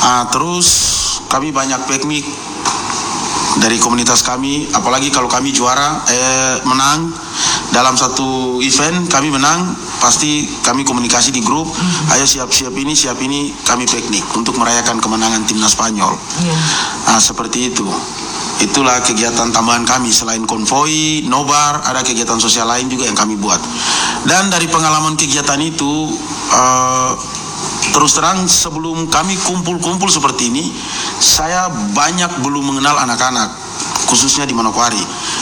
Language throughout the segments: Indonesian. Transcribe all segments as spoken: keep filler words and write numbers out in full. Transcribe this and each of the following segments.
Uh, terus kami banyak piknik dari komunitas kami, apalagi kalau kami juara, eh, menang dalam satu event, kami menang, pasti kami komunikasi di grup, mm-hmm. ayo siap-siap ini, siap ini, kami piknik untuk merayakan kemenangan timnas Spanyol. Yeah. Nah, seperti itu. Itulah kegiatan tambahan kami, selain konvoi, nobar, ada kegiatan sosial lain juga yang kami buat. Dan dari pengalaman kegiatan itu, uh, terus terang sebelum kami kumpul-kumpul seperti ini, saya banyak belum mengenal anak-anak, khususnya di Manokwari.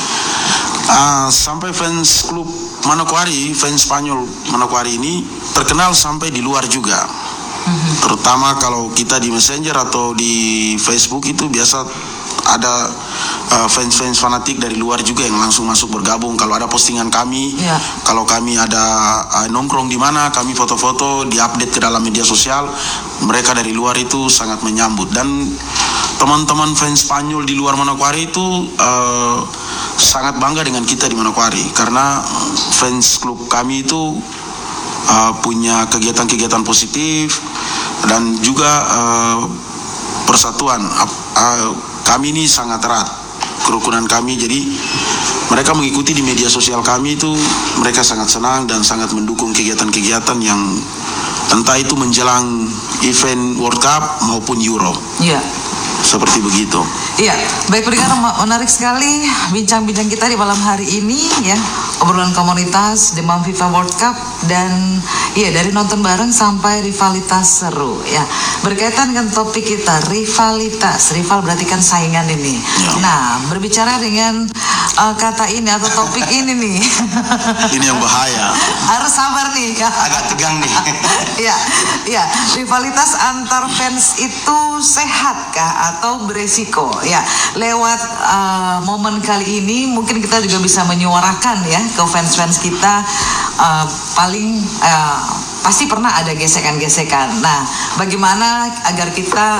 Uh, sampai fans klub Manokwari, fans Spanyol Manokwari ini terkenal sampai di luar juga. Mm-hmm. Terutama kalau kita di Messenger atau di Facebook itu biasa ada uh, fans-fans fanatik dari luar juga yang langsung masuk bergabung. Kalau ada postingan kami, yeah. kalau kami ada uh, nongkrong di mana, kami foto-foto, diupdate ke dalam media sosial, mereka dari luar itu sangat menyambut. Dan teman-teman fans Spanyol di luar Manokwari itu uh, sangat bangga dengan kita di Manokwari, karena fans klub kami itu uh, punya kegiatan-kegiatan positif dan juga uh, persatuan. Uh, uh, kami ini sangat erat kerukunan kami, jadi mereka mengikuti di media sosial kami itu, mereka sangat senang dan sangat mendukung kegiatan-kegiatan yang entah itu menjelang event World Cup maupun Euro. Iya. Seperti begitu. Iya, baik pendengar, menarik sekali bincang-bincang kita di malam hari ini ya. Obrolan komunitas Demam FIFA World Cup, dan iya dari nonton bareng sampai rivalitas seru ya. Berkaitan dengan topik kita, rivalitas. Rival berarti kan saingan ini. Ya. Nah, berbicara dengan uh, kata ini atau topik ini nih. Ini yang bahaya. Harus sabar nih. Agak tegang nih. Iya, iya. Rivalitas antar fans itu sehatkah atau beresiko? Ya, lewat uh, momen kali ini mungkin kita juga bisa menyuarakan ya ke fans-fans kita, uh, paling uh, pasti pernah ada gesekan-gesekan. Nah, bagaimana agar kita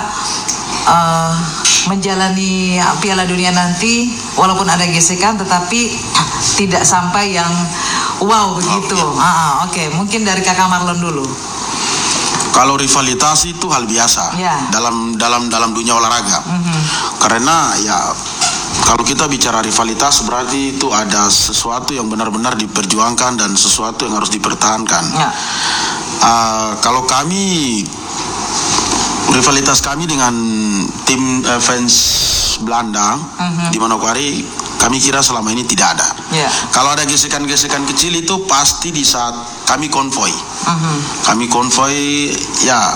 uh, menjalani Piala Dunia nanti walaupun ada gesekan tetapi tidak sampai yang wow begitu. Oh, iya. ah, Oke, okay. Mungkin dari Kakak Marlon dulu. Kalau rivalitas itu hal biasa yeah. dalam dalam dalam dunia olahraga. Mm-hmm. Karena ya kalau kita bicara rivalitas berarti itu ada sesuatu yang benar-benar diperjuangkan dan sesuatu yang harus dipertahankan. Yeah. Uh, kalau kami, rivalitas kami dengan tim uh, fans Belanda mm-hmm. di Manokwari, kami kira selama ini tidak ada. Yeah. Kalau ada gesekan-gesekan kecil itu pasti di saat kami konvoi. Uh-huh. Kami konvoi ya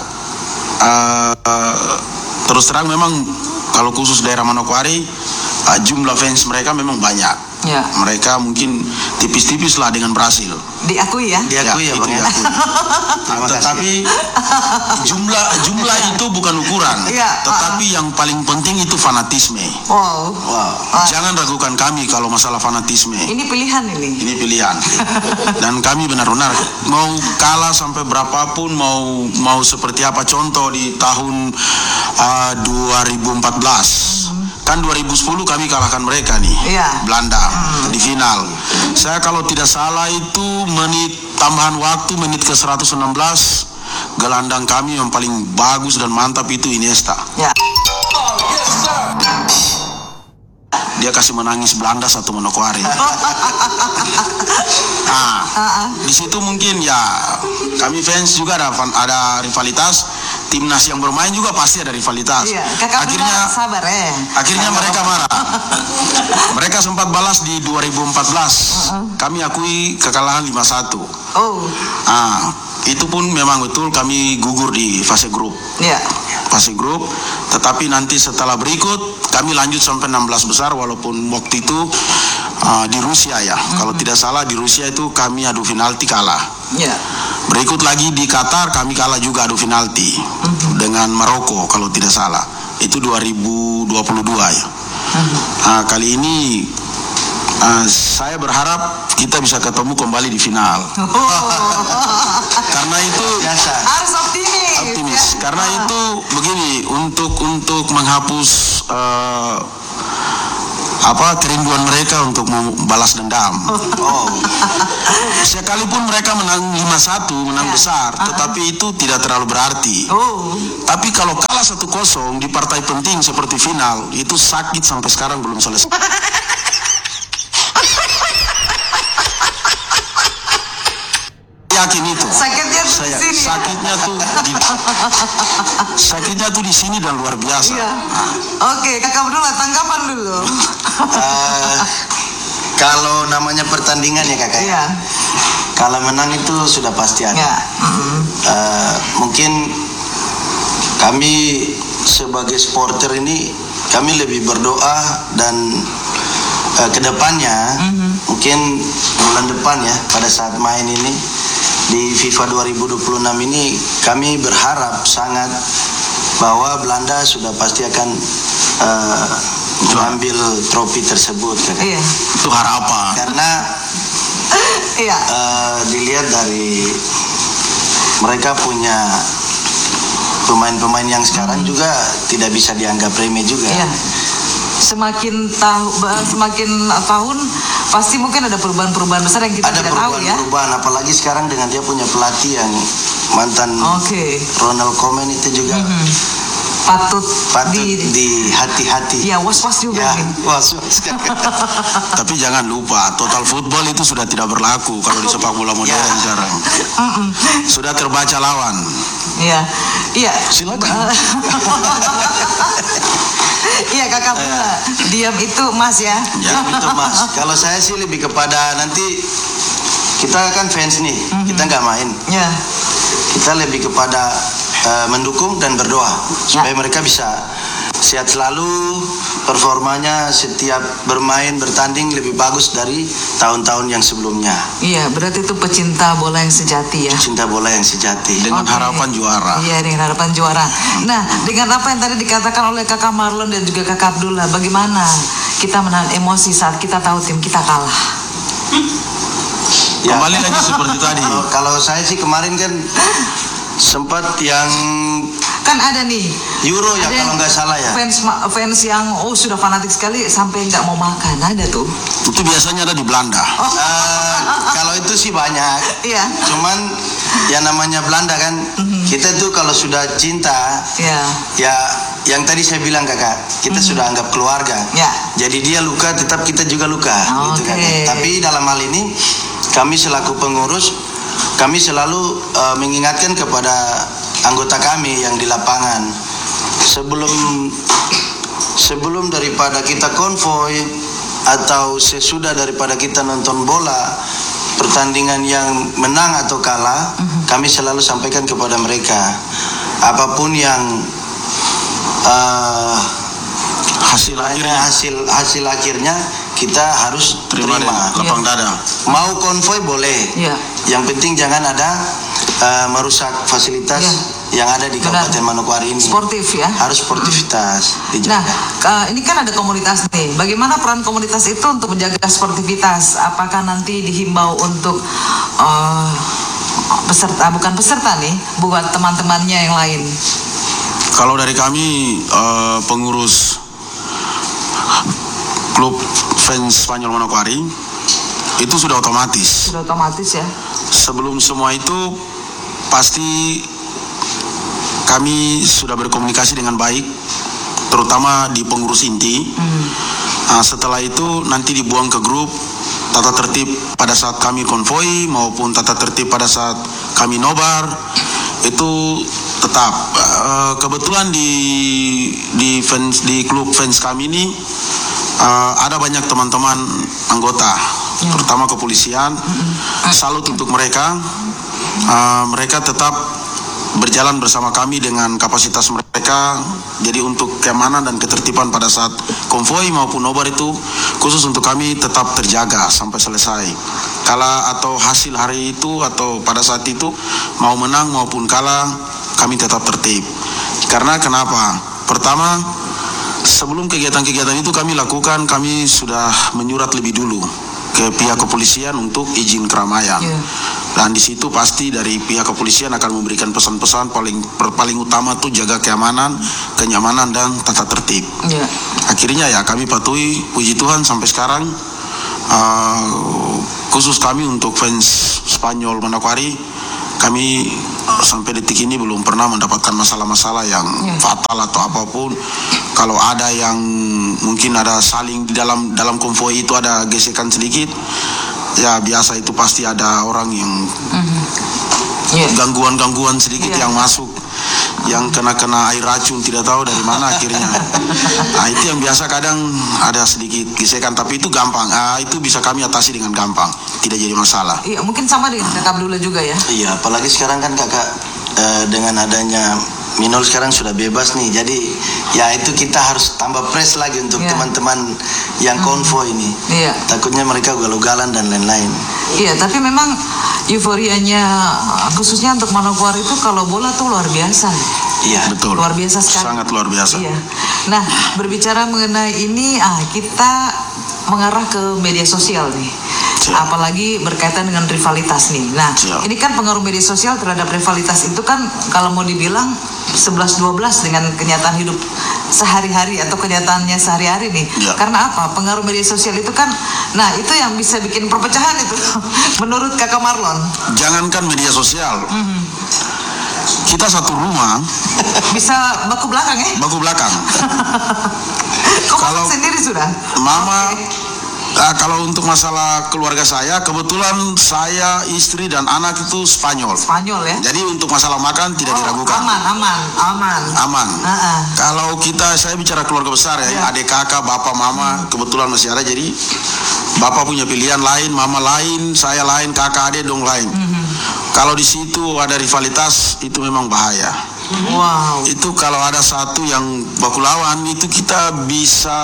uh, uh, terus terang memang kalau khusus daerah Manokwari uh, jumlah fans mereka memang banyak. Ya. Mereka mungkin tipis-tipis lah dengan Brasil. Diakui ya? Diakui ya, ya Bang ya. Tetapi jumlah jumlah itu bukan ukuran. Ya, tetapi uh, yang paling penting itu fanatisme. Wow. wow. Uh. Jangan ragukan kami kalau masalah fanatisme. Ini pilihan ini. Ini pilihan. Dan kami benar-benar mau kalah sampai berapapun, mau mau seperti apa, contoh di tahun uh, dua ribu empat belas. Hmm. Kan dua ribu sepuluh kami kalahkan mereka nih, iya. Belanda hmm. di final. Saya kalau tidak salah itu menit tambahan waktu menit ke seratus enam belas, gelandang kami yang paling bagus dan mantap itu Iniesta. Ya. Dia kasih menangis Belanda satu Manokwari. Nah, di situ mungkin ya kami fans juga ada ada rivalitas. Timnas yang bermain juga pasti ada rivalitas. Iya, akhirnya sabar ya. Akhirnya mereka marah. Mereka sempat balas di dua ribu empat belas. Uh-uh. Kami akui kekalahan lima satu. Oh. Ah, itu pun memang betul kami gugur di fase grup. Iya. Fase grup, tetapi nanti setelah berikut kami lanjut sampai enam belas besar walaupun waktu itu uh, di Rusia ya. Uh-huh. Kalau tidak salah di Rusia itu kami adu penalti kalah. Iya. Berikut lagi di Qatar kami kalah juga adu penalti uh-huh. dengan Maroko kalau tidak salah. Itu dua ribu dua puluh dua ya. Uh-huh. Nah, kali ini uh, saya berharap kita bisa ketemu kembali di final. Oh. Karena itu biasa. Harus optimis. Optimis. Ya. Karena uh. itu begini, untuk untuk menghapus uh, apa kerinduan mereka untuk membalas dendam. Oh. Sekalipun mereka menang lima satu, menang Ya. besar, Uh-uh. tetapi itu tidak terlalu berarti. Oh. Tapi kalau kalah satu kosong di partai penting seperti final, itu sakit sampai sekarang belum selesai. Yakin itu. Sakitnya tuh di Saya sini. sakitnya tuh di, sakitnya tuh di sini dan luar biasa. Iya. Oke, Kakak Abdullah tanggapan dulu. Eh, kalau namanya pertandingan ya kakak, Iya. kalau menang itu sudah pasti ada. Ya. Mm. Eh, mungkin kami sebagai supporter ini kami lebih berdoa dan eh, kedepannya Mhm. mungkin bulan depan ya pada saat main ini di FIFA dua ribu dua puluh enam ini kami berharap sangat bahwa Belanda sudah pasti akan eh, mengambil trofi tersebut kakak. Iya. Itu harapan. Karena Iya. eh, dilihat dari mereka punya pemain-pemain yang sekarang juga tidak bisa dianggap remeh juga. Iya. Semakin tahu ba- semakin tahun pasti mungkin ada perubahan-perubahan besar yang kita Ada tidak tahu ya. perubahan-perubahan, apalagi sekarang dengan dia punya pelatih yang mantan Oke. Ronald Koeman itu juga Mhm. Patut, patut di, di hati-hati. ya was-was juga Ya, nih. was-was. Tapi jangan lupa, total football itu sudah tidak berlaku kalau di sepak bola modern Ya. sekarang. Mm-mm. Sudah terbaca lawan. Iya. Iya. Silakan. Iya, Kakak Abdullah. Diam itu Mas ya. Ya itu mas. Kalau saya sih lebih kepada nanti kita kan fans nih, kita nggak main. Ya. Kita lebih kepada eh, mendukung dan berdoa supaya mereka bisa sehat selalu, performanya setiap bermain bertanding lebih bagus dari tahun-tahun yang sebelumnya. Iya, berarti itu pecinta bola yang sejati ya. Cinta bola yang sejati. Dengan Oke. harapan juara. Iya, dengan harapan juara. Nah, dengan apa yang tadi dikatakan oleh Kakak Marlon dan juga Kakak Abdullah, bagaimana kita menahan emosi saat kita tahu tim kita kalah? Ya. Kembali lagi seperti tadi. Kalau, kalau saya sih kemarin kan sempat yang Kan ada nih. Euro ya ada yang kalau nggak salah ya. Fans ma- fans yang oh sudah fanatik sekali sampai nggak mau makan, ada tuh. Itu biasanya ada di Belanda. Eh, kalau itu sih banyak. Iya. Cuman yang namanya Belanda kan, kita tuh kalau sudah cinta, Iya. ya yang tadi saya bilang kakak, kita sudah anggap keluarga. Ya. Jadi dia luka, tetap kita juga luka. Gitu, Oke. kakak. Tapi dalam hal ini, kami selaku pengurus, kami selalu eh, mengingatkan kepada anggota kami yang di lapangan sebelum sebelum daripada kita konvoy atau sesudah daripada kita nonton bola pertandingan yang menang atau kalah, kami selalu sampaikan kepada mereka apapun yang eh, Hasil akhirnya hasil hasil akhirnya kita harus terima, terima. dengan lapang Iya. dada. Mau konvoy boleh. Iya. Yang penting jangan ada eh, merusak fasilitas Iya. yang ada di Benar. Kabupaten Manokwari ini. Sportif ya. Harus sportivitas Nah, dijaga. ke- ini kan ada komunitas nih. Bagaimana peran komunitas itu untuk menjaga sportivitas? Apakah nanti dihimbau untuk eh, peserta, bukan peserta nih, buat teman-temannya yang lain? Kalau dari kami eh, pengurus klub fans Spanyol Manokwari itu sudah otomatis. Sudah otomatis ya. Sebelum semua itu pasti kami sudah berkomunikasi dengan baik, terutama di pengurus inti. Nah, setelah itu nanti dibuang ke grup tata tertib pada saat kami konvoi maupun tata tertib pada saat kami nobar itu tetap. Eh, kebetulan di di fans di klub fans kami ini eh, ada banyak teman-teman anggota, terutama kepolisian. Salut untuk mereka. Eh, mereka tetap berjalan bersama kami dengan kapasitas mereka. Jadi untuk keamanan dan ketertiban pada saat konvoi maupun nobar itu khusus untuk kami tetap terjaga sampai selesai. Kalah atau hasil hari itu atau pada saat itu mau menang maupun kalah kami tetap tertib. Karena kenapa? Pertama, sebelum kegiatan-kegiatan itu kami lakukan, kami sudah menyurat lebih dulu ke pihak kepolisian untuk izin keramaian. Iya. Dan di situ pasti dari pihak kepolisian akan memberikan pesan-pesan paling per- paling utama tuh jaga keamanan, kenyamanan dan tata tertib. Ya. Akhirnya ya kami patuhi, puji Tuhan sampai sekarang uh, khusus kami untuk fans Spanyol Manokwari, kami sampai detik ini belum pernah mendapatkan masalah-masalah yang Ya. fatal atau apapun. Kalau ada yang mungkin ada saling di dalam dalam konvoi itu ada gesekan sedikit, ya biasa itu pasti ada orang yang Ya. gangguan-gangguan sedikit Iya. yang masuk, yang kena-kena air racun tidak tahu dari mana akhirnya. Nah itu yang biasa kadang ada sedikit gesekan, tapi itu gampang. Ah, itu bisa kami atasi dengan gampang, tidak jadi masalah. Iya, mungkin sama dengan Kakak Abdullah juga ya. Iya, apalagi sekarang kan kakak eh, dengan adanya Minol sekarang sudah bebas nih, jadi ya itu kita harus tambah press lagi untuk Iya. teman-teman yang konvoy ini. Iya. Takutnya mereka ugal-ugalan dan lain-lain. Iya, tapi memang euforianya khususnya untuk Manokwari itu kalau bola tuh luar biasa. Iya. Betul. Luar biasa sekali. Sangat luar biasa. Iya. Nah, berbicara mengenai ini, ah kita mengarah ke media sosial nih. Siap. Apalagi berkaitan dengan rivalitas nih. Nah, Siap. ini kan pengaruh media sosial terhadap rivalitas itu kan kalau mau dibilang sebelas dua belas dengan kenyataan hidup sehari-hari atau kenyataannya sehari-hari nih. Ya. Karena apa? Pengaruh media sosial itu kan, nah itu yang bisa bikin perpecahan itu. Menurut Kakak Marlon. Jangankan media sosial, kita satu rumah Bisa baku belakang ya? baku belakang. Kok Kalau- masak sendiri sudah? Mama, ah, kalau untuk masalah keluarga saya, kebetulan saya, istri dan anak itu Spanyol. Spanyol ya? Jadi untuk masalah makan tidak Oh, diragukan. aman, aman, aman. Aman. Ah, ah. Kalau kita, saya bicara keluarga besar ya, Ya. adik kakak, bapak, mama, kebetulan masih ada. Jadi bapak punya pilihan lain, mama lain, saya lain, kakak adik dong lain. Kalau di situ ada rivalitas, itu memang bahaya. Wow. Itu kalau ada satu yang baku lawan, itu kita bisa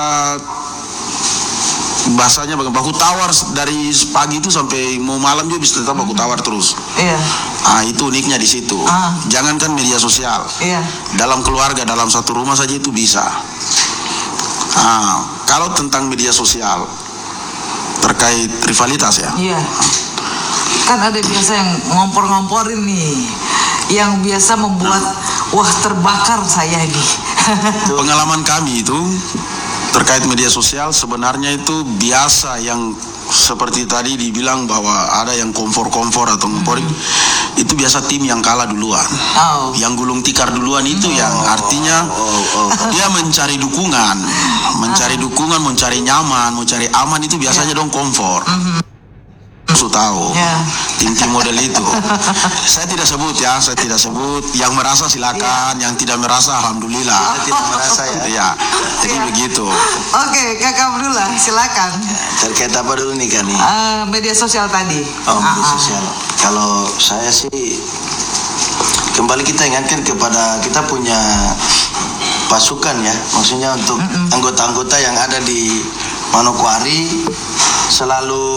bahasanya baku baku tawar dari pagi itu sampai mau malam juga bisa tetap baku tawar terus. Iya, Ah itu uniknya di situ. Ah. Jangankan media sosial, iya. dalam keluarga, dalam satu rumah saja itu bisa. Ah, kalau tentang media sosial terkait rivalitas ya, Iya. Kan ada biasa yang ngompor-ngomporin nih. Yang biasa membuat, wah terbakar saya ini. pengalaman kami itu terkait media sosial sebenarnya itu biasa, yang seperti tadi dibilang bahwa ada yang kompor-kompor atau ngomporin, itu biasa tim yang kalah duluan. Oh. Yang gulung tikar duluan itu yang artinya dia mencari dukungan, mencari dukungan, mencari nyaman, mencari aman, itu biasanya dong komfor. Su tahu Ya. tim-tim model itu. Saya tidak sebut ya, saya tidak sebut. Yang merasa silakan, yang tidak merasa alhamdulillah. Kita tidak merasa ya. Iya, jadi Ya. begitu. Oke, Kakak Abdullah, silakan. Terkait apa dulu nih kan nih? Eh, media sosial tadi. Oh, media Ah, ah. sosial. Kalau saya sih kembali kita ingatkan kepada kita punya pasukan ya, maksudnya untuk anggota-anggota yang ada di Manokwari selalu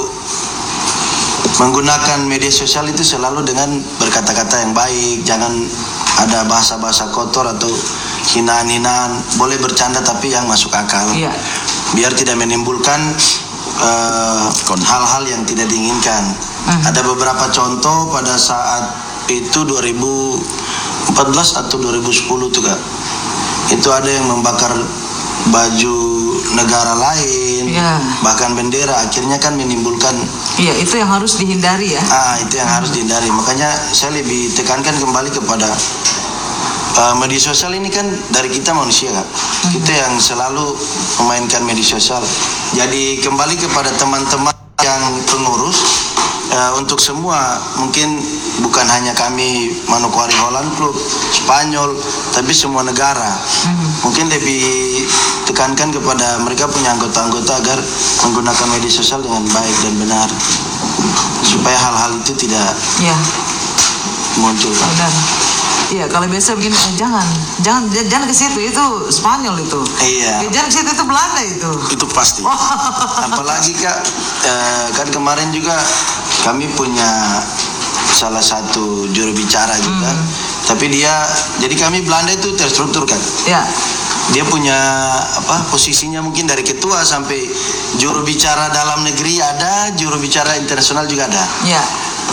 menggunakan media sosial itu selalu dengan berkata-kata yang baik, jangan ada bahasa-bahasa kotor atau hinaan-hinaan, boleh bercanda tapi yang masuk akal. Iya. Biar tidak menimbulkan eh, hal-hal yang tidak diinginkan. Ada beberapa contoh pada saat itu dua ribu empat belas atau dua ribu sepuluh tuh Kak. Itu ada yang membakar baju negara lain, Iya. bahkan bendera, akhirnya kan menimbulkan Iya, itu yang harus dihindari ya. ah itu yang harus dihindari. Makanya saya lebih tekankan kembali kepada uh, media sosial ini kan dari kita manusia Kak. Kita yang selalu memainkan media sosial. Jadi kembali kepada teman-teman yang pengurus, uh, untuk semua, mungkin bukan hanya kami Manokwari Holland Club, Spanyol, tapi semua negara. Mungkin lebih tekankan kepada mereka punya anggota-anggota agar menggunakan media sosial dengan baik dan benar, supaya hal-hal itu tidak Iya, muncul. benar. Iya, kalau biasa begini, eh, jangan, jangan, j- jangan ke situ, itu Spanyol itu. Iya. Eh, jangan ke situ, itu Belanda itu. Itu pasti. Oh, Apalagi Kak, eh, kan kemarin juga kami punya salah satu juru bicara juga, tapi dia, jadi kami Belanda itu terstruktur kan. ya, Dia punya apa posisinya mungkin dari ketua sampai juru bicara dalam negeri ada, juru bicara internasional juga ada. ya,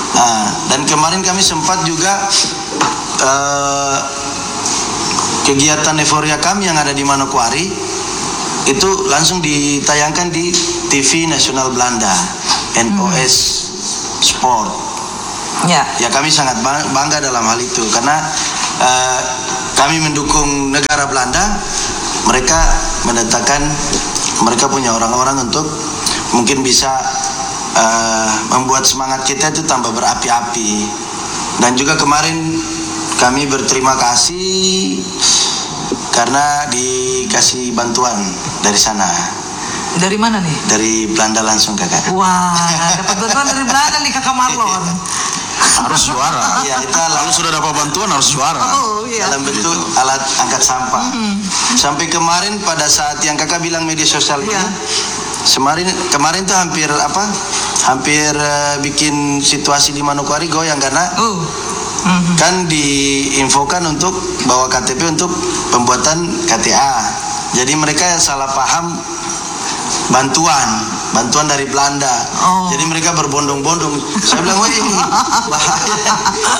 Nah, dan kemarin kami sempat juga uh, kegiatan euforia kami yang ada di Manokwari itu langsung ditayangkan di T V Nasional Belanda, N O S hmm. Sport. Ya. Ya kami sangat bangga dalam hal itu karena uh, kami mendukung negara Belanda. Mereka mendatangkan, mereka punya orang-orang untuk mungkin bisa Uh, membuat semangat kita itu tambah berapi-api. Dan juga kemarin kami berterima kasih karena dikasih bantuan dari sana. Dari mana nih? Dari Belanda langsung kakak. Wah, dapat bantuan dari Belanda nih kakak Marlon. Harus juara. Ya, itu kalau sudah dapat bantuan harus juara. Oh, iya. Dalam bentuk alat angkat sampah. Mm-hmm. Sampai kemarin pada saat yang kakak bilang media sosial ini, yeah. Semarin kemarin tuh hampir apa? Hampir uh, bikin situasi di Manokwari goyang karena uh. mm-hmm. kan diinfokan untuk bawa K T P untuk pembuatan K T A. Jadi mereka salah paham bantuan, bantuan dari Belanda. Oh. Jadi mereka berbondong-bondong. Saya bilang, wah ini bahaya.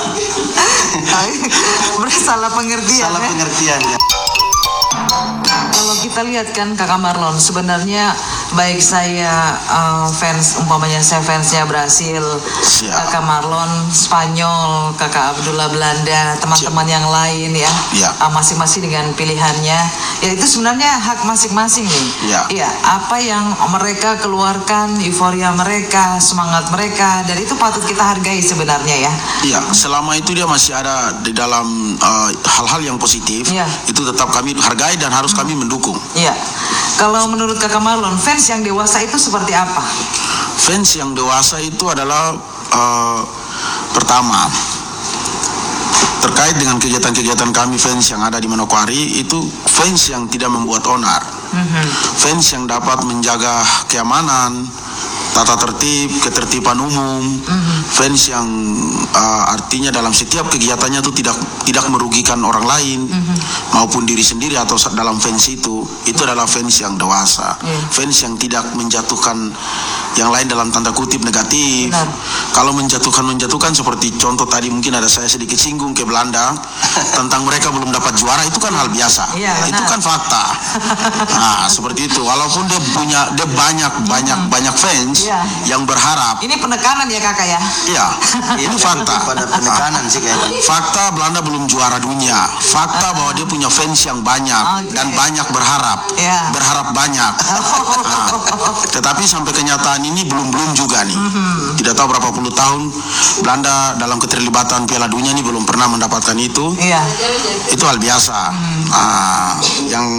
Salah pengertian. Salah ya? pengertian ya. Kalau kita lihat kan kakak Marlon, sebenarnya baik saya uh, fans, umpamanya saya fansnya Brasil, ya. Kakak Marlon Spanyol, kakak Abdullah Belanda, teman-teman yang lain ya, ya. Uh, masing-masing dengan pilihannya. Ya itu sebenarnya hak masing-masing nih. Ya. Ya, apa yang mereka keluarkan, euforia mereka, semangat mereka, dan itu patut kita hargai sebenarnya ya. Iya, selama itu dia masih ada di dalam uh, hal-hal yang positif, ya. Itu tetap kami hargai dan harus hmm. kami mendukung. Iya. Kalau menurut kakak Marlon, fans yang dewasa itu seperti apa? Fans yang dewasa itu adalah uh, pertama terkait dengan kegiatan-kegiatan kami fans yang ada di Manokwari, itu fans yang tidak membuat onar, mm-hmm. fans yang dapat menjaga keamanan, tata tertib, ketertiban umum, mm-hmm. fans yang uh, artinya dalam setiap kegiatannya itu tidak tidak merugikan orang lain, mm-hmm. maupun diri sendiri atau dalam fans itu, itu adalah fans yang dewasa, yeah. fans yang tidak menjatuhkan yang lain dalam tanda kutip negatif. Benar. Kalau menjatuhkan menjatuhkan seperti contoh tadi mungkin ada saya sedikit singgung ke Belanda tentang mereka belum dapat juara, itu kan hal biasa, yeah, itu kan fakta. Nah seperti itu, walaupun dia punya dia banyak banyak hmm. banyak fans. Ya. Yang berharap. Ini penekanan ya kakak ya? Iya, ini fakta. Pada penekanan sih kayaknya. Fakta Belanda belum juara dunia. Fakta uh. bahwa dia punya fans yang banyak, okay. dan banyak berharap, yeah. berharap banyak. Nah, tetapi sampai kenyataan ini belum belum juga nih. Mm-hmm. Tidak tahu berapa puluh tahun Belanda dalam keterlibatan Piala Dunia ini belum pernah mendapatkan itu. Yeah. Itu hal biasa. Mm. Nah, yang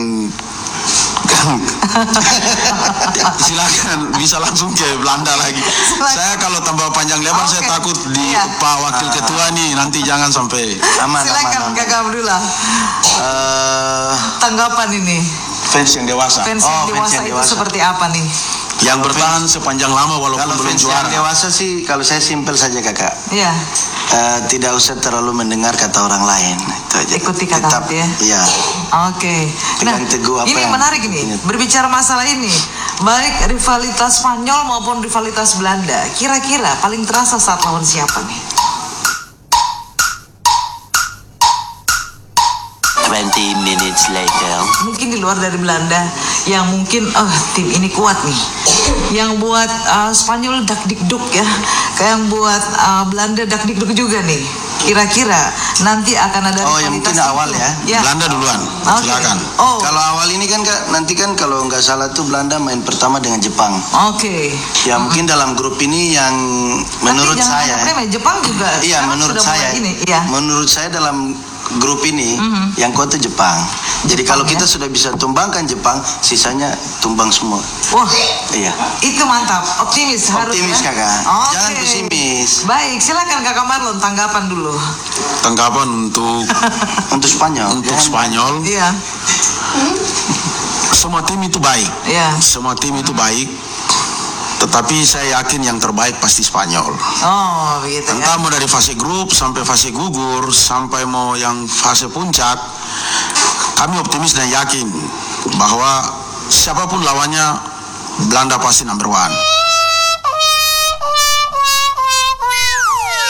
silakan bisa langsung ke Belanda lagi. Saya kalau tambah panjang lebar okay. saya takut di iya. Pak Wakil Ketua nih nanti jangan sampai aman. Silakan Kakak Abdullah. Uh, Tanggapan ini. Fans yang dewasa. Fans yang, oh, dewasa, fans yang dewasa itu seperti apa nih? Yang bertahan sepanjang lama walaupun kalau belum fans juara. Yang dewasa sih kalau saya simpel saja kakak. Iya. Uh, tidak usah terlalu mendengar kata orang lain. Itu aja. Ikuti kata Tetap, ya. Iya. Oke. Okay. Nah, teguh apa ini yang menarik ini. Berbicara masalah ini, baik rivalitas Spanyol maupun rivalitas Belanda, kira-kira paling terasa saat lawan siapa nih? twenty minutes later. Mungkin di luar dari Belanda yang mungkin oh tim ini kuat nih. Yang buat uh, Spanyol dak dikduk ya. Kayak yang buat uh, Belanda dak dikduk juga nih. Kira-kira nanti akan ada oh yang mungkin itu. Awal ya. ya. Belanda duluan. Okay. Silakan. Oh. Kalau awal ini kan Kak, nanti kan kalau nggak salah tuh Belanda main pertama dengan Jepang. Oke. Okay. Ya uh-huh. mungkin dalam grup ini yang menurut nanti saya. Main Jepang juga. Iya menurut saya. Ini, iya. Menurut saya dalam grup ini mm-hmm. yang kuat itu Jepang. Jadi Jepang, kalau ya? Kita sudah bisa tumbangkan Jepang, sisanya tumbang semua. Wah, iya. Itu mantap. Optimis, harus Optimis ya? kakak. Okay. Jangan pesimis. Baik, silakan kakak Marlon tanggapan dulu. Tanggapan untuk untuk Spanyol. Untuk Spanyol. Iya. Semua tim itu baik. Iya. Semua tim itu baik. Tetapi saya yakin yang terbaik pasti Spanyol. Oh, begitu. Entah ya? mau dari fase grup sampai fase gugur sampai mau yang fase puncak, kami optimis dan yakin bahwa siapapun lawannya Belanda pasti number one.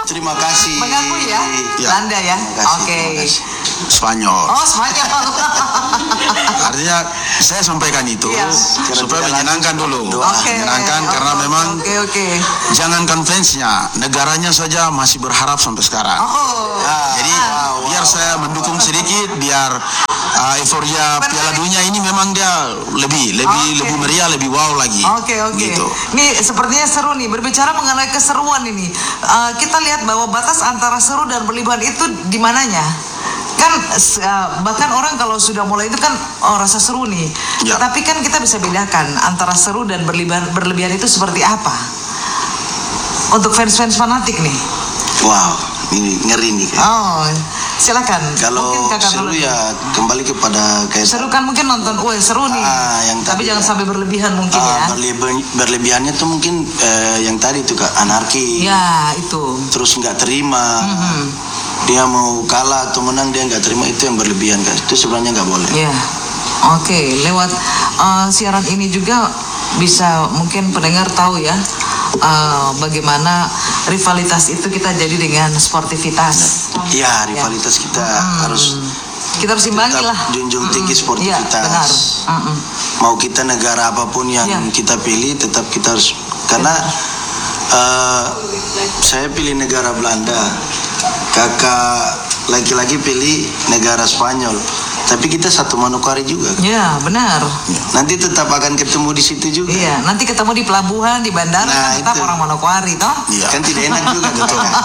Terima kasih. Mengakui ya, Ya. Belanda ya. Terima kasih, Oke. terima kasih. Spanyol. Oh, Spanyol. Artinya saya sampaikan itu Iya. supaya menyenangkan dulu. Doa. Oke. Menyenangkan Oke, karena oke, memang Oke, oke. jangankan fansnya, negaranya saja masih berharap sampai sekarang. Oh. Ah, Jadi wow, wow. biar saya mendukung sedikit, biar uh, euforia Piala Dunia ini memang dia lebih lebih Oke. lebih meriah, lebih wow lagi. Oke oke. Gitu. Nih sepertinya seru nih. Berbicara mengenai keseruan ini, uh, kita lihat bahwa batas antara seru dan berlebihan itu di mananya? Kan uh, bahkan orang kalau sudah mulai itu kan oh, rasa seru nih. Ya. Tetapi kan kita bisa bedakan antara seru dan berlebihan berlebihan itu seperti apa? Untuk fans-fans fanatik nih. Wow, ini ngeri nih. Kak. Oh, silakan. Kalau Mungkin kakak seru dulu. ya kembali kepada kayak Seru kan mungkin nonton, wah seru nih. Ah, yang Tapi tadi jangan ya. sampai berlebihan mungkin Ah, ya. berlebe- berlebihannya tuh mungkin eh, yang tadi tuh Kak, anarki. Ya itu. Terus nggak terima. Mhm. Dia mau kalah atau menang dia nggak terima, itu yang berlebihan Kak. Itu sebenarnya nggak boleh. Ya, oke. Lewat uh, siaran ini juga bisa mungkin pendengar tahu ya uh, bagaimana rivalitas itu kita jadi dengan sportivitas. Iya, rivalitas kita harus Kita harus imbangi tetap lah. junjung tinggi Mm-mm. sportivitas. Iya, benar. Mm-mm. Mau kita negara apapun yang Iya. kita pilih, tetap kita harus karena eh, saya pilih negara Belanda, kakak laki-laki pilih negara Spanyol, tapi kita satu Manokwari juga. Ya, benar. Nanti tetap akan ketemu di situ juga. Iya, nanti ketemu di pelabuhan, di bandara, Nah, kan tetap itu. orang Manokwari, toh? Iya. Kan tidak enak juga gitu kan.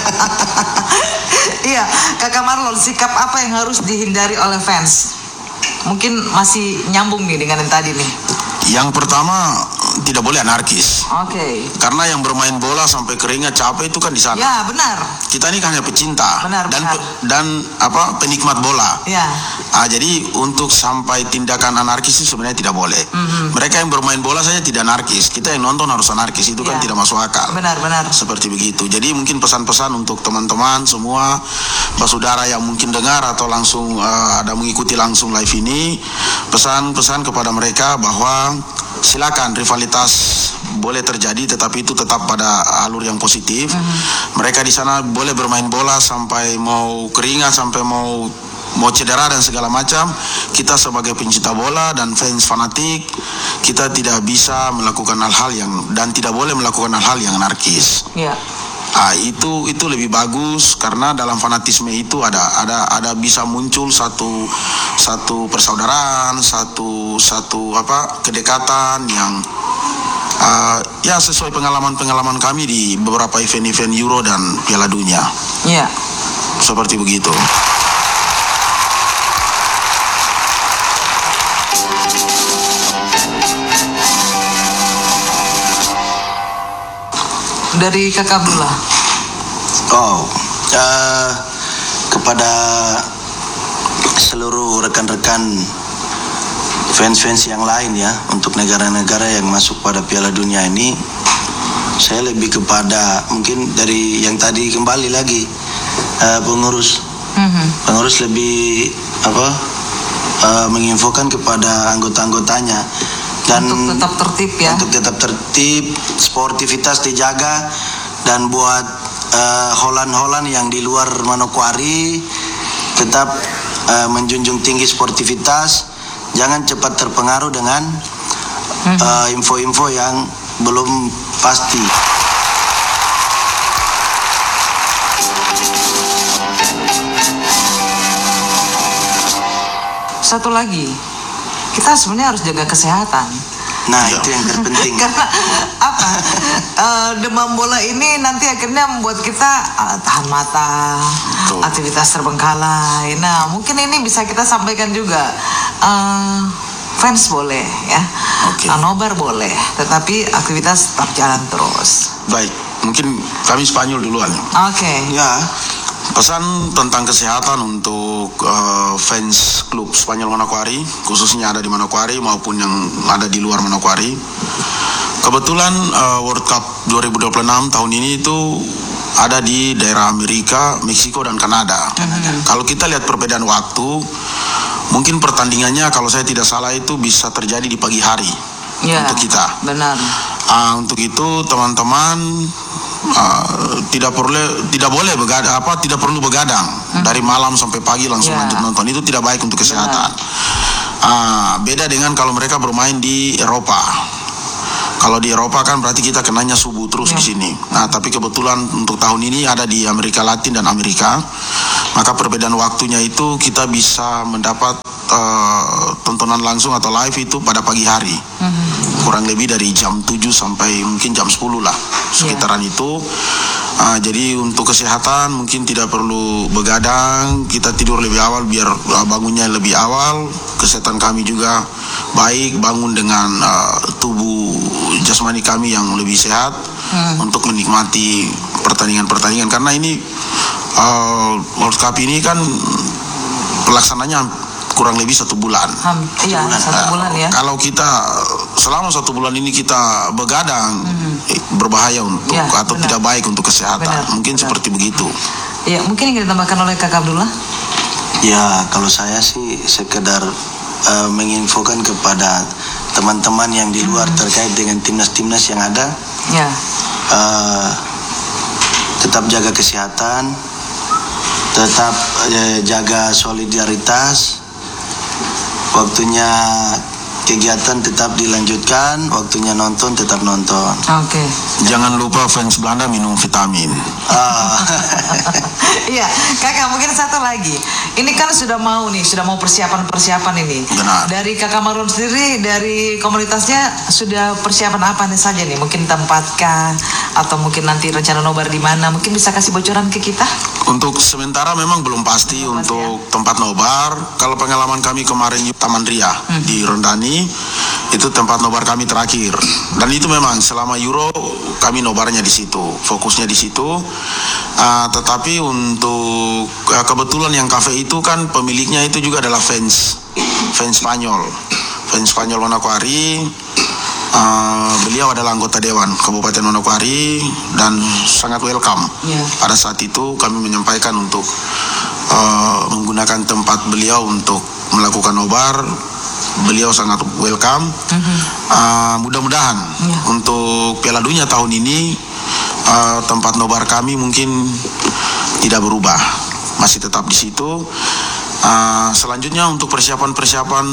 Iya, Kakak Marlon, sikap apa yang harus dihindari oleh fans? Mungkin masih nyambung nih dengan yang tadi nih. Yang pertama tidak boleh anarkis. Oke. Karena yang bermain bola sampai keringat capek itu kan di sana. Ya, benar. Kita ini kan hanya pecinta Benar, dan benar. pe- dan apa penikmat bola. Ya. Ah, jadi untuk sampai tindakan anarkis itu sebenarnya tidak boleh. Mhm. Mereka yang bermain bola saja tidak anarkis. Kita yang nonton harus anarkis, itu kan Ya. tidak masuk akal. Benar, benar. Seperti begitu. Jadi mungkin pesan-pesan untuk teman-teman semua, saudara yang mungkin dengar atau langsung eh, ada mengikuti langsung live ini, pesan-pesan kepada mereka bahwa silakan rivalitas boleh terjadi, tetapi itu tetap pada alur yang positif. Mereka di sana boleh bermain bola sampai mau keringat, sampai mau mau cedera dan segala macam. Kita sebagai pencinta bola dan fans fanatik, kita tidak bisa melakukan hal-hal yang dan tidak boleh melakukan hal-hal yang anarkis. Ya. Ah, itu itu lebih bagus karena dalam fanatisme itu ada ada ada bisa muncul satu satu persaudaraan, satu satu apa kedekatan yang ah, ya sesuai pengalaman-pengalaman kami di beberapa event-event Euro dan Piala Dunia. Ya. Seperti begitu. Dari Kakak Abdullah. Oh, eh, kepada seluruh rekan-rekan fans-fans yang lain ya, untuk negara-negara yang masuk pada Piala Dunia ini, saya lebih kepada mungkin dari yang tadi kembali lagi eh, pengurus, Mhm. pengurus lebih apa eh, menginfokan kepada anggota-anggotanya dan Untuk tetap tertib ya. untuk tetap tertib, sportivitas dijaga, dan buat eh, Holland-Holland yang di luar Manokwari tetap eh, menjunjung tinggi sportivitas, jangan cepat terpengaruh dengan eh, info-info yang belum pasti. Satu lagi, kita sebenarnya harus jaga kesehatan. Nah, itu yang terpenting. Karena apa? Eh, demam bola ini nanti akhirnya membuat kita eh, tahan mata, Betul. aktivitas terbengkalai. Nah, mungkin ini bisa kita sampaikan juga. Eh, fans boleh ya, Oke. eh, nobar boleh, tetapi aktivitas tetap jalan terus. Baik, mungkin kami Spanyol duluan. Oke. Ya, Pesan tentang kesehatan untuk eh, fans klub Spanyol Manokwari, khususnya ada di Manokwari maupun yang ada di luar Manokwari. Kebetulan eh, World Cup dua ribu dua puluh enam tahun ini itu ada di daerah Amerika, Meksiko dan Kanada. Kalau kita lihat perbedaan waktu, mungkin pertandingannya kalau saya tidak salah itu bisa terjadi di pagi hari Ya, untuk kita. benar. Ah, untuk itu teman-teman uh, tidak perlu tidak boleh begadang apa tidak perlu begadang hmm. dari malam sampai pagi langsung Ya. lanjut nonton, itu tidak baik untuk kesehatan. Uh, beda dengan kalau mereka bermain di Eropa. Kalau di Eropa kan berarti kita kenanya subuh terus Ya. di sini. Nah, tapi kebetulan untuk tahun ini ada di Amerika Latin dan Amerika, maka perbedaan waktunya itu kita bisa mendapat uh, tontonan langsung atau live itu pada pagi hari. Mhm. Kurang lebih dari jam tujuh sampai mungkin jam sepuluh lah, sekitaran itu. Uh, jadi untuk kesehatan mungkin tidak perlu begadang, kita tidur lebih awal biar uh, bangunnya lebih awal. Kesehatan kami juga baik, bangun dengan uh, tubuh jasmani kami yang lebih sehat hmm. untuk menikmati pertandingan-pertandingan, karena ini uh, World Cup ini kan pelaksananya kurang lebih satu bulan. Ham, iya, bulan. satu bulan ya. Uh, kalau kita selama satu bulan ini kita begadang, Mhm. eh, berbahaya untuk Ya, atau benar. tidak baik untuk kesehatan. Benar, Mungkin benar. seperti begitu. Ya, mungkin yang ditambahkan oleh Kakak Abdullah. Ya, kalau saya sih sekedar uh, menginfokan kepada teman-teman yang di luar Hmm. terkait dengan timnas-timnas yang ada, Ya. uh, tetap jaga kesehatan, tetap uh, jaga solidaritas, waktunya kegiatan tetap dilanjutkan, waktunya nonton tetap nonton. Oke. Jangan lupa fans Belanda minum vitamin. Ah, Iya, Kakak mungkin satu lagi. Ini kan sudah mau nih, sudah mau persiapan-persiapan ini. Benar. Dari Kakak Marun sendiri, dari komunitasnya sudah persiapan apa nih saja nih? Mungkin tempatkah atau mungkin nanti rencana nobar di mana? Mungkin bisa kasih bocoran ke kita? Untuk sementara memang belum pasti Belum pasti, untuk tempat nobar. Kalau pengalaman kami kemarin di Taman Ria Hmm. di Rondani, itu tempat nobar kami terakhir. Dan itu memang selama Euro kami nobarnya di situ, fokusnya di situ. Ah, tetapi untuk ah, kebetulan yang kafe itu kan pemiliknya itu juga adalah fans fans Spanyol, fans Spanyol Manokwari. Ah, beliau adalah anggota Dewan Kabupaten Manokwari dan sangat welcome. Ya. Pada saat itu kami menyampaikan untuk uh, menggunakan tempat beliau untuk melakukan nobar. Beliau sangat welcome. Mhm. Uh, mudah-mudahan Ya. untuk Piala Dunia tahun ini uh, tempat nobar kami mungkin tidak berubah, masih tetap di situ. Uh, selanjutnya untuk persiapan-persiapan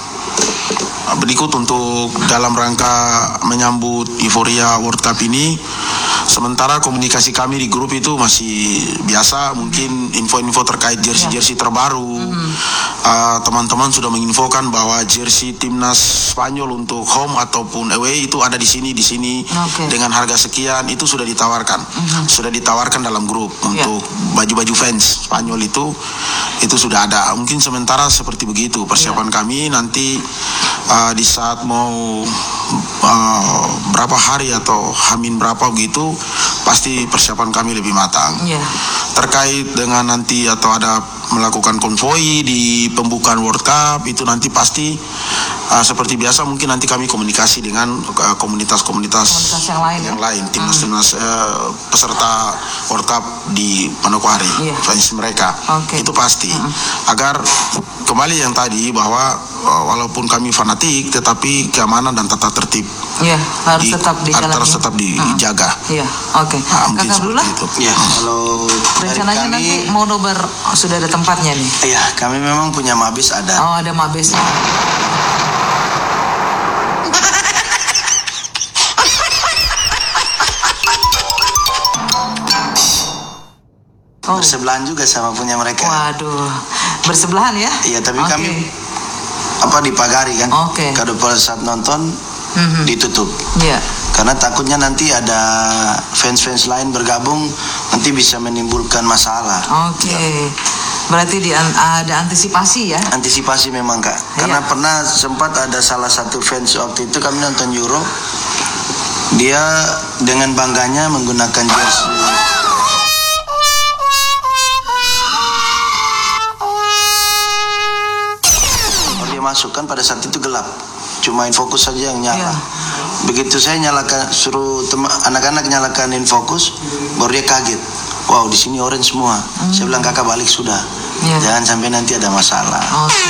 berikut untuk dalam rangka menyambut euforia World Cup ini, sementara komunikasi kami di grup itu masih biasa, mungkin info-info terkait jersey-jersey terbaru. Uh, teman-teman sudah menginfokan bahwa jersey timnas Spanyol untuk home ataupun away itu ada di sini di sini Oke. dengan harga sekian, itu sudah ditawarkan, sudah ditawarkan dalam grup untuk baju-baju fans Spanyol itu itu sudah ada. Mungkin sementara seperti begitu persiapan kami. Nanti uh, di saat mau uh, berapa hari atau hamin berapa begitu, pasti persiapan kami lebih matang. Ya. Terkait dengan nanti atau ada melakukan konvoi di pembukaan World Cup, itu nanti pasti uh, seperti biasa mungkin nanti kami komunikasi dengan uh, komunitas-komunitas Komunitas yang lain, ya? yang lain, timnas-timnas uh, peserta World Cup di Manokwari, Iya. fans mereka. Oke. Itu pasti. Agar kembali yang tadi bahwa uh, walaupun kami fanatik, tetapi keamanan dan tata tertib Ya, harus di- tetap dijalani. harus tetap dijaga. Iya, oke. Nah, mungkin Kakak Abdullah, seperti itu. ya, kalau dari rencananya kami, nanti mau nobar oh, sudah ada tempatnya nih. ya kami memang punya mabes ada. Oh, ada mabesnya. Oh, Bersebelahan juga sama punya mereka. waduh, bersebelahan ya? Iya, tapi Oke. kami apa dipagari kan? Oke. Kalau pada saat nonton Mhm. ditutup. Iya. Karena takutnya nanti ada fans-fans lain bergabung, nanti bisa menimbulkan masalah. Oke. Berarti di, ada antisipasi ya? Antisipasi memang kak. Karena Iya. pernah sempat ada salah satu fans waktu itu kami nonton Euro, dia dengan bangganya menggunakan jersey. Kalau dia masuk kan pada saat itu gelap, cuma infokus saja yang nyala. Iya. Begitu saya nyalakan, suruh tema- anak-anak nyalakan infokus, baru dia kaget. Wow, di sini orange semua. Saya bilang kakak balik sudah. Iya. Jangan sampai nanti ada masalah. Oke.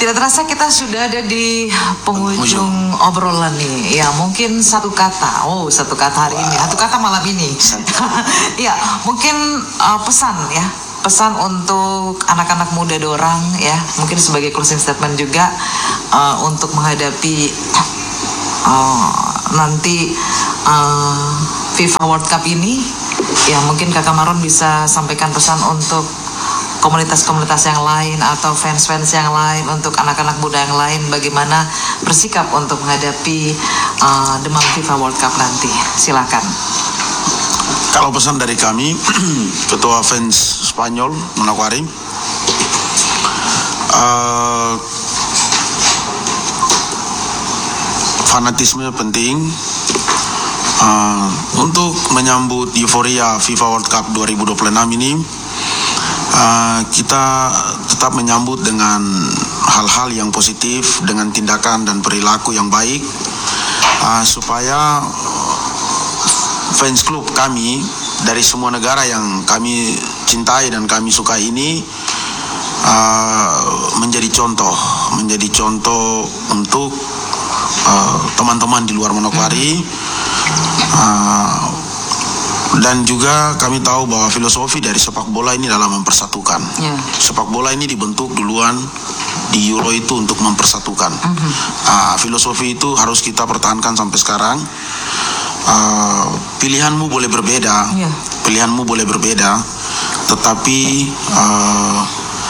Tidak terasa kita sudah ada di penghujung obrolan nih. Ya, mungkin satu kata. Oh, satu kata hari wow. ini. Satu kata malam ini. Ya, mungkin uh, pesan ya. Pesan untuk anak-anak muda dorang ya. Mungkin sebagai closing statement juga uh, untuk menghadapi uh, nanti uh, FIFA World Cup ini. Ya, mungkin Kakak Marlon bisa sampaikan pesan untuk komunitas-komunitas yang lain atau fans-fans yang lain, untuk anak-anak muda yang lain, bagaimana bersikap untuk menghadapi uh, demam FIFA World Cup nanti. Silakan. Kalau pesan dari kami, ketua fans Spanyol Manokwari, uh, fanatisme penting uh, untuk menyambut euforia FIFA World Cup dua ribu dua puluh enam ini. Uh, kita tetap menyambut dengan hal-hal yang positif, dengan tindakan dan perilaku yang baik, uh, supaya fans klub kami dari semua negara yang kami cintai dan kami suka ini uh, menjadi contoh, menjadi contoh untuk uh, teman-teman di luar Manokwari. Uh, Dan juga kami tahu bahwa filosofi dari sepak bola ini adalah mempersatukan. Yeah. Sepak bola ini dibentuk duluan di Euro itu untuk mempersatukan. Uh-huh. Uh, filosofi itu harus kita pertahankan sampai sekarang. Uh, pilihanmu boleh berbeda, yeah. pilihanmu boleh berbeda, tetapi uh,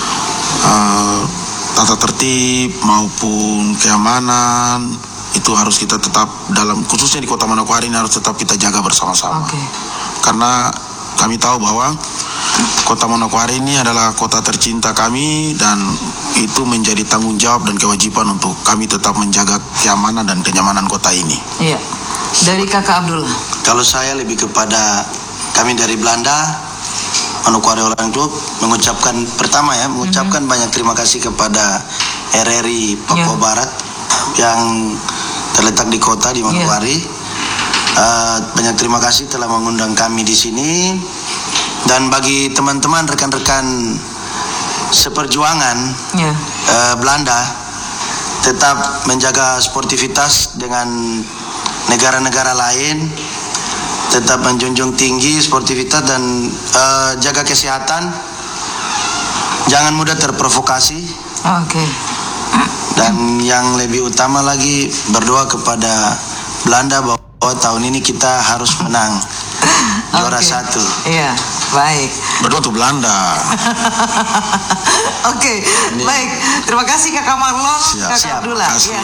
uh, tata tertib maupun keamanan itu harus kita tetap dalam, khususnya di Kota Manokwari ini harus tetap kita jaga bersama-sama. Okay. Karena kami tahu bahwa Kota Manokwari ini adalah kota tercinta kami, dan itu menjadi tanggung jawab dan kewajiban untuk kami tetap menjaga keamanan dan kenyamanan kota ini. Iya. Dari Kakak Abdullah. Kalau saya lebih kepada kami dari Belanda, Manokwari Orang Club, mengucapkan pertama ya, mengucapkan mm-hmm. banyak terima kasih kepada R R I Papua yeah. Barat yang terletak di kota di Manokwari. Yeah. Uh, banyak terima kasih telah mengundang kami di sini, dan bagi teman-teman rekan-rekan seperjuangan yeah. uh, Belanda, tetap menjaga sportivitas dengan negara-negara lain, tetap menjunjung tinggi sportivitas dan uh, jaga kesehatan, jangan mudah terprovokasi. Oke. Okay. Dan yang lebih utama lagi, berdoa kepada Belanda bahwa oh, tahun ini kita harus menang juara okay. satu. Iya, baik. Berdoa untuk Belanda. Oke, okay. baik. Terima kasih Kakak Marlon, siap, Kakak siap. Abdullah. Yes.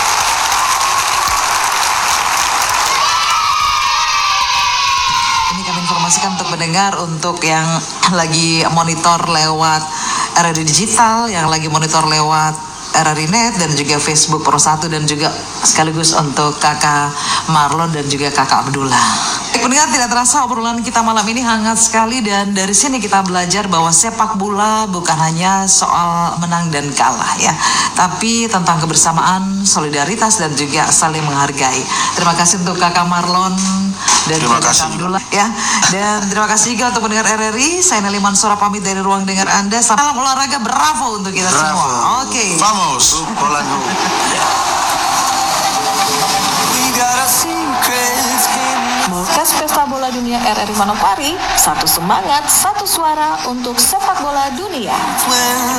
Ini kami informasikan untuk mendengar, untuk yang lagi monitor lewat R R I Digital, yang lagi monitor lewat R R I Net dan juga Facebook Pro satu, dan juga sekaligus untuk Kakak Marlon dan juga Kakak Abdullah. Pendengar, tidak terasa obrolan kita malam ini hangat sekali, dan dari sini kita belajar bahwa sepak bola bukan hanya soal menang dan kalah ya, tapi tentang kebersamaan, solidaritas, dan juga saling menghargai. Terima kasih untuk Kakak Marlon dan terima juga kasih. Kakak Abdullah ya. Dan terima kasih juga untuk pendengar R R I. Saya Nelly Mansura pamit dari ruang dengar Anda. Salam olahraga, bravo untuk kita bravo. semua. Oke. Okay. Vamos. Podcast Pesta Bola Dunia R R I Manokwari, satu semangat, satu suara untuk sepak bola dunia.